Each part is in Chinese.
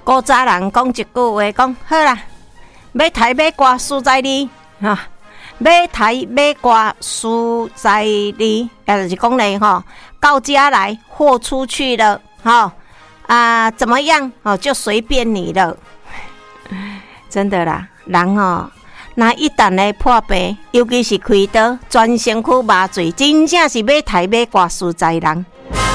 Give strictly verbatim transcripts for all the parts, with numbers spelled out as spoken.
古早人讲一句话，讲好啦，买台买歌输在你哈，买台买歌输在你，也就是讲嘞哈，到家来货出去了哈啊，怎么样哦，就随便你了。真的啦，人哦，那一旦来破病，尤其是开刀，全身躯麻醉，真正是买台买歌输在人。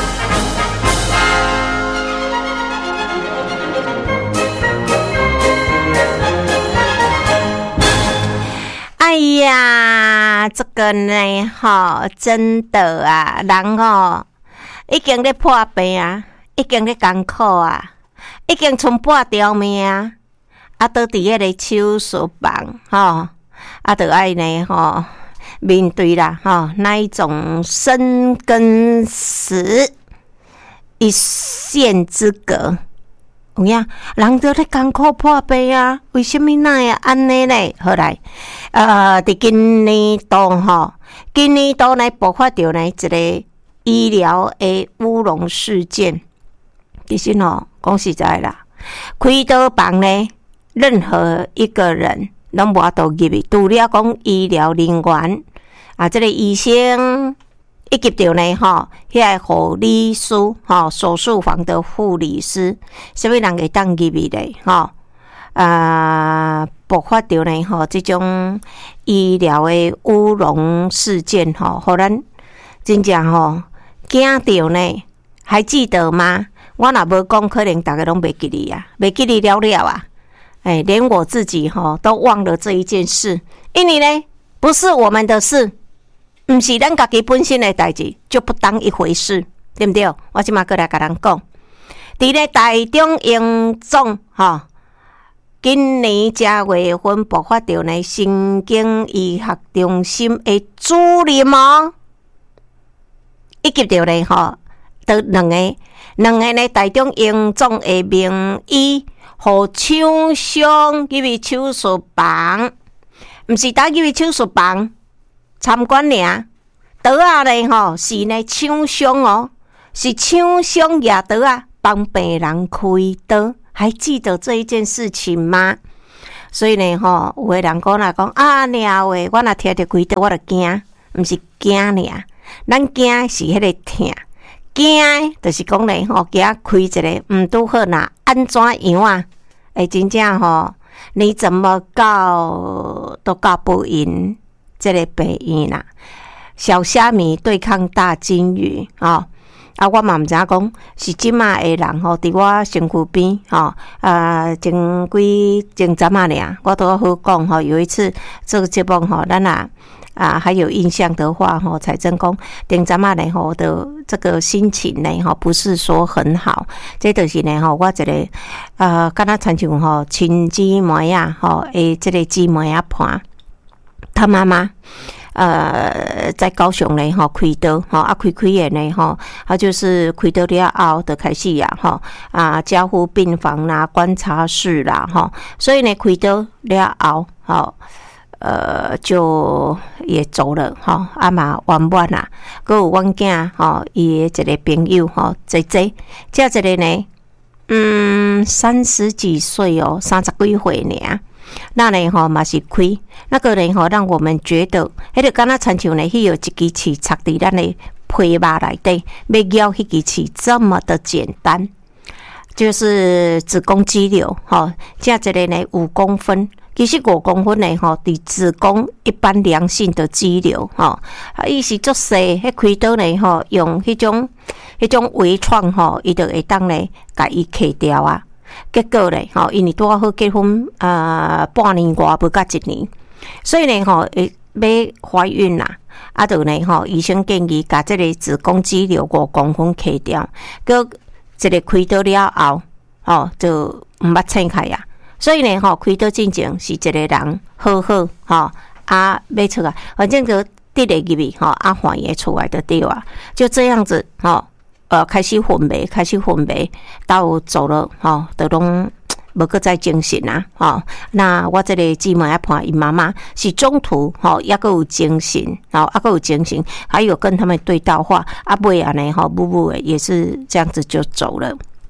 哎呀，这个呢，哈、哦，真的啊，人哦，已经咧破病啊，已经咧艰苦啊，已经剩半条命啊，啊，倒伫迄个手术房，吼、哦，啊，着爱呢，吼、哦，面对啦，吼、哦，那一种生跟死一线之隔。有影，人都咧艰苦破病啊，为什么那会安尼呢？后来，呃，伫今年度吼，今年度呢爆发着呢一个医疗的乌龙事件。其实吼，讲实在啦，开刀房呢，任何一个人拢无法度入去，除了讲医疗人员啊，这个医生。以及着呢，吼，遐个护理师，吼，手术房的护理师，什么人会当入去咧？吼，啊，爆发着呢，吼，这种医疗的乌龙事件，吼，互咱真正吼惊着呢。还记得吗？我若无讲，可能大家拢袂记哩啊，袂记哩了了啊！哎，连我自己吼都忘了这一件事，因为呢，不是我们的事。毋是咱家己本身的代志，就不当一回事，对不对？我即马过来甲咱讲，伫咧台中荣总吼，今年正月份爆发着呢神经医学中心的主任哦，以及着呢吼，得两个两个呢台中荣总的名医，互厂商入去手术房，毋是打入去手术房。参观尔，刀啊咧吼是呢厂商哦，是厂商野刀啊帮病人开刀，还记得这一件事情吗？所以呢吼，有的人讲啦讲啊，鸟诶，我若听着开刀我就惊，毋是惊尔，咱惊是迄个痛，惊就是讲咧吼，惊开一个毋拄好呐，安怎样啊？诶，真正吼，你怎么告都告不赢。这个病院啦，小虾米对抗大金鱼哦啊！我嘛毋知影讲是即马的人吼，伫我身躯边吼啊，前几前阵啊尔，我都好讲吼。有一次这个节目吼，咱啊啊还有印象的话吼，彩珍讲前阵啊呢吼的这个心情呢吼，不是说很好。这就是呢吼，我一个啊，敢若亲像吼亲姊妹啊吼诶，这个姊妹啊伴。他妈妈，呃，在高雄呢，哈，开刀，哈，啊，开开的呢，哈，他就是开刀了后的开始呀，哈，啊，加护病房啦、观察室啦，哈，所以呢，开刀了后，哈，呃，就也走了，哈，啊嘛，圆满啦，佮有阮囝，哈，伊的一个朋友，哈，姐姐，这一个呢，嗯，三十几岁哦，三十几岁尔。那呢吼嘛是开，那个呢吼让我们觉得，迄个敢若亲像呢，迄有一支刺插伫咱的皮肉内底，要咬迄支刺这么的简单，就是子宫肌瘤吼，这一个呢五公分，其实五公分呢吼，伫子宫一般良性的肌瘤吼，啊伊是足细，迄开刀呢吼，用迄种迄种微创吼，伊就会当呢，甲伊切掉啊。结果咧，吼，因为拄好结婚，呃，半年外不到一年，所以呢，吼，会要怀孕啦，啊，就呢，吼，医生建议把这个子宫肌瘤五公分切掉，佮这个开刀了后，吼，就毋捌撑开呀。所以呢，吼，开刀进前是一个人好好，吼，啊，要出来，反正就直入去，吼，啊，反也出来就对啊，就这样子，吼。呃，开始昏迷，开始昏迷，到走了，吼，都拢无搁再精神啊，吼。那我这个姊妹啊，伴伊妈妈是中途，吼，抑搁有精神，然后抑搁有精神，还有跟他们对到话，啊，尾啊呢，吼，母母也是这样子就走了。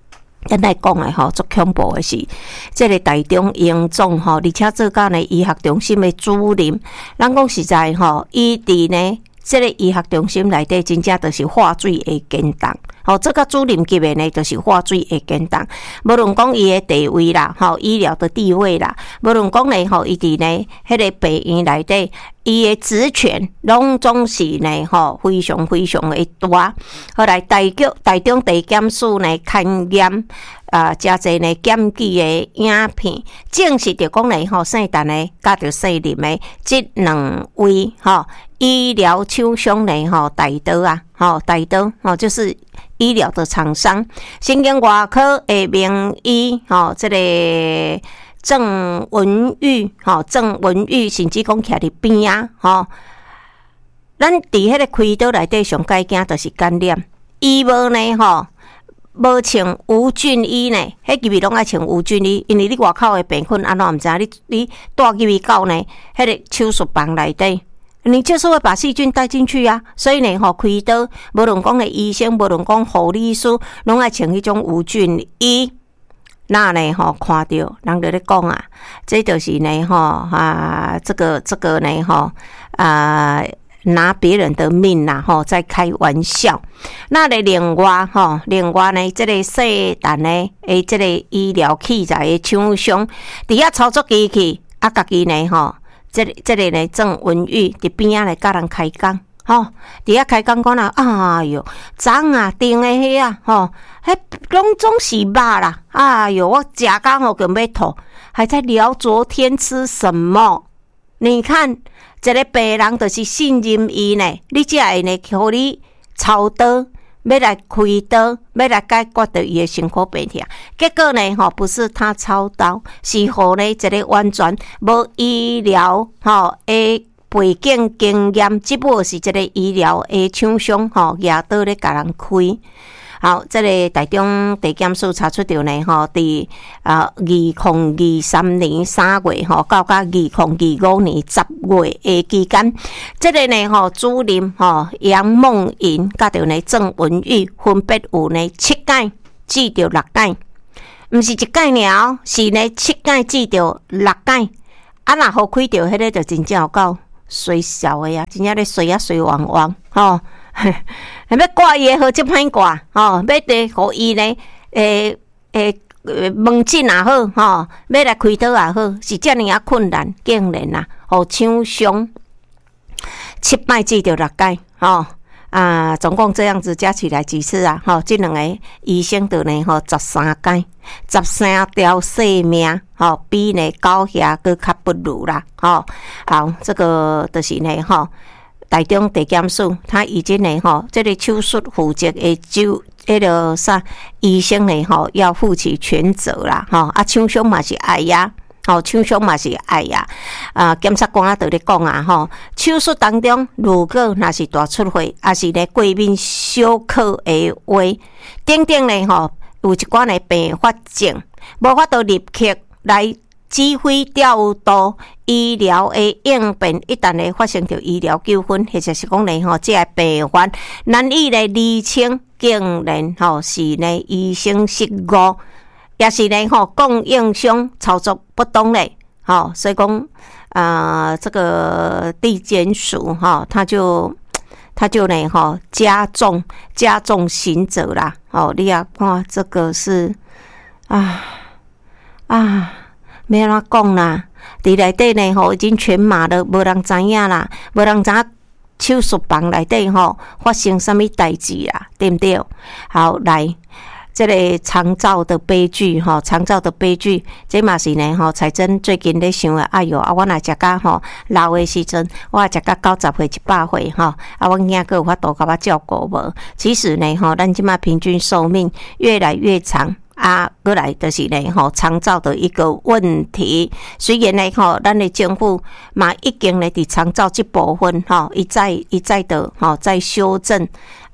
咱来讲诶吼，足恐怖诶是，即个台中荣总吼，而且做到呢医学中心诶主任，咱讲实在吼，伊伫呢即个医学中心内底，真正就是化水会坚重。吼，这个主任级的呢，就是化水会坚重。无论讲伊的地位啦，吼医疗的地位啦，无论讲呢，吼伊伫呢迄个病院内底，伊的职权拢总是呢，吼非常非常的大。后来台局台中地检署呢勘验啊，诚侪呢检举的影片，证实着讲呢，吼姓陈的甲着姓林的即两位吼医疗厂商呢，吼台刀啊，吼台刀吼就是医疗的厂商，新京外科的名医，吼，这个郑文玉，吼，郑文玉，甚至讲徛伫边啊，吼，咱伫迄个开刀内底上介惊就是感染，伊无呢，吼，无穿无菌衣呢，迄入面拢爱穿无菌衣，因为你外口的病菌安怎毋知，你你带入去到呢，迄个手术房内底。你就是会把细菌带进去啊，所以呢，吼开刀，无论讲的医生，无论讲护理师，拢爱穿迄种无菌衣。那呢，吼看到人就咧讲啊，这就是呢，吼啊，这个这个呢，吼啊，拿别人的命呐，吼在开玩笑。那咧另外，吼另外呢，这个细单呢，诶，这个医疗器材的厂商，伫遐操作机器，啊，家己呢，吼。这个、这个呢，郑文玉伫边仔来甲人开讲，吼，伫遐开讲讲啦，哎哟，脏啊，定的迄啊，吼，迄拢总是肉啦，哎哟，我食到吼就要吐，还在聊昨天吃什么？你看，一个病人就是信任伊呢，你才会呢，互你操刀。要来开刀，要来解决到伊的辛苦病痛，结果呢，吼不是他操刀，是互呢一个完全无医疗吼诶背景经验，只不过是一个医疗诶厂商吼举刀咧甲人开。好，这个台中地检署查出着呢，吼，伫啊二零二三年三月吼，到到二零二五年十月的期间，这个呢吼主任吼杨梦莹，甲着呢郑文玉，分别有呢七届至着六届，毋是一届尔，是呢七届至着六届。啊，若好开着迄个，就真正有够衰小的呀，真正咧衰啊衰汪汪吼。要挂伊的好，即歹挂吼，要得互伊呢，诶诶，门诊也好吼，要来开刀也好，是遮尔啊困难，竟然啊，互厂商七摆至着六届吼啊，总共这样子加起来几次啊？吼，即两个医生就呢吼十三届，十三条性命吼，比呢高遐佫较不如啦吼。好，这个就是呢吼。台中地检署，他已经呢吼，这个手术负责的就迄个啥医生呢吼，要负起全责啦吼。啊，厂商嘛是爱呀，吼，厂商嘛是爱呀。啊，检察官就咧讲啊吼，手术当中如果若是大出血，还是咧过敏小可的话，等等呢吼，有一寡呢并发症，无法度立刻来。指挥调度医疗的应变，一旦呢发生着医疗纠纷，或者是讲呢吼，这个病患难以来厘清，竟然吼是呢医生失误，也是呢吼供应商操作不当嘞，吼，所以讲啊、呃，这个地检署哈，他就他就呢吼加重加重刑责啦，哦，你啊看这个是啊啊。要安怎讲啦？伫内底呢吼，已经全麻了，无人知影啦，无人知影手术房内底吼发生什么代志啦，对不对？好，来，这个长照的悲剧吼，长照的悲剧，这嘛是呢吼，彩珍最近咧想诶，哎哟，啊，我若食甲吼老诶时阵，我食甲九十岁、一百岁吼，啊，我囝个有法度甲我照顾无？其实呢吼，咱即马平均寿命越来越长。啊，过来就是呢，吼，长照的一个问题。虽然呢，吼，咱的政府嘛已经呢，伫长照这部分，吼，一再一再的，吼，在修正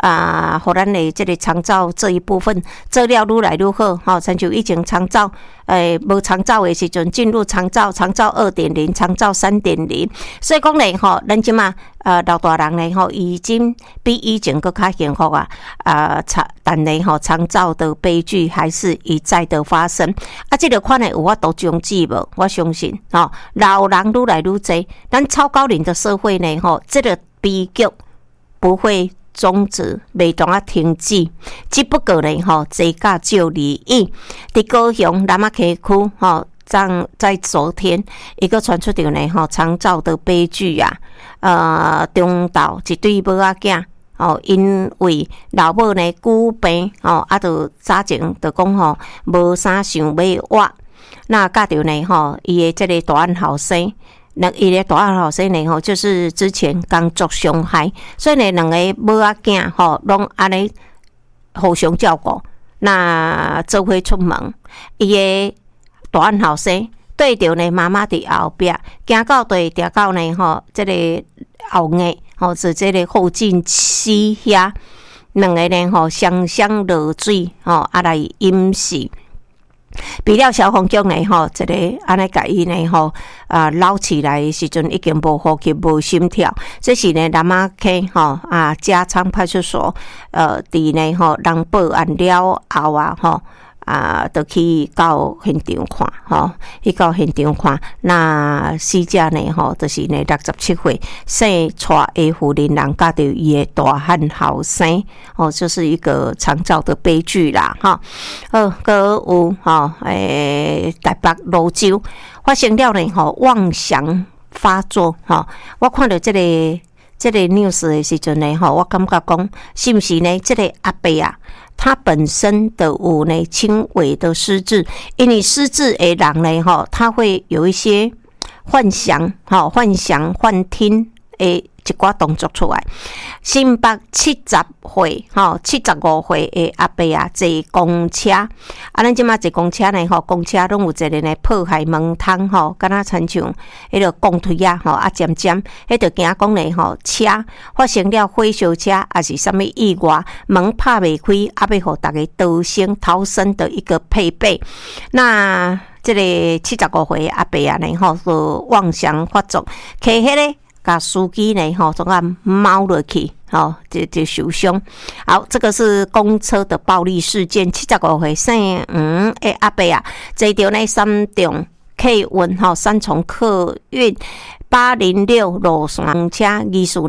啊，互咱的这个长照这一部分做了愈来愈好，吼，亲像以前长照，诶，无长照的时阵，进入长照，长照二点零，长照三点零，所以讲咧，吼，咱即马呃老大人咧，吼，已经比以前更较幸福啊，啊，长但咧，吼，长照的悲剧还是一再的发生，啊，这个款的有法度终止无？我相信，吼，老人愈来愈多，咱超高龄的社会呢，吼，这个悲剧不会终止，袂当啊停止，只不过呢，吼，这价就利益。伫高雄南仔溪区，吼，在在昨天一个传出着呢，吼，长照的悲剧啊，呃，中岛一对母仔囝，哦，因为老母呢久病，哦，啊，就早前就讲吼，无啥想要活，那甲着呢，吼，伊的这个大汉后生。那伊个大汉后生呢，吼，就是之前刚做伤害，所以呢，两个母仔囝吼，拢安尼互相照顾。那做伙出门，伊个大汉后生对着呢妈妈伫后壁，行到对行到呢吼，这个后额吼是这个后颈膝遐，两个呢吼双双落水吼，啊来淹死。比了消防局呢吼，这个安尼甲伊呢吼啊捞起来的时阵已经无呼吸无心跳，这是呢南仔溪吼啊加昌派出所呃伫呢吼人报案了后啊吼啊，就去到现场看吼，去到现场看，那死者呢吼，就是呢六十七岁生带的妇人人甲着伊的大汉后生，哦，就是一个长照的悲剧啦，哈。好，搁有吼诶，台北蘆洲发生了呢吼妄想发作，吼，我看到这个这个 news 的时阵呢，吼，我感觉讲是不是呢？这个阿伯啊。他本身的有呢轻微的失智，因为失智的人呢，吼，他会有一些幻想，吼，幻想、幻听的一寡动作出来。新北七十岁，吼，七十五岁的阿伯啊，坐公车，啊，咱即马坐公车呢，吼，公车拢有一个呢破坏门窗，吼，敢若亲像迄个钢推啊，吼，啊渐渐，迄就惊讲呢，吼，车发生了火烧车，还是什么意外，门拍袂开，啊，要互大家逃生逃生的一个配备。那这个七十五岁的阿伯啊，呢，吼，就妄想发作，摕迄个。甲司机呢，吼，总啊猫落去，吼，就就受伤。好，这个是公车的暴力事件。七十五岁姓吴的阿伯啊，坐着呢三重客运，吼，三重客运八零六路线车，疑似